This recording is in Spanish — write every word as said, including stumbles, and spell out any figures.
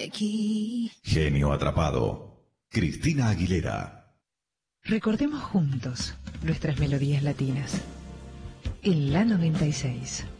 aquí. Genio atrapado. Cristina Aguilera. Recordemos juntos nuestras melodías latinas. En la noventa y seis.